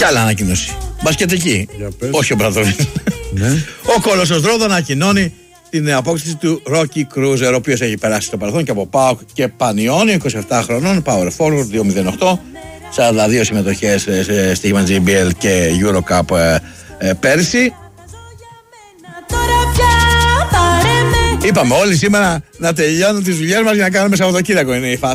Κι άλλα ανακοίνωση. Μπασκετική. Όχι ο Μπραδόβιτ. Ο Κολοσσός Ρόδο ανακοινώνει την απόκτηση του Ρόκι Κρούζερ, ο οποίος έχει περάσει στο παρελθόν και από ΠΑΟΚ και Πανιόνιο, 27 χρονών, Power Forward, 2-0-8, 42 συμμετοχές σε στοίχημα JBL και Eurocup πέρσι. Είπαμε όλοι σήμερα να τελειώνουν τις δουλειές μας για να κάνουμε Σαββατοκύριακο, είναι η φάση.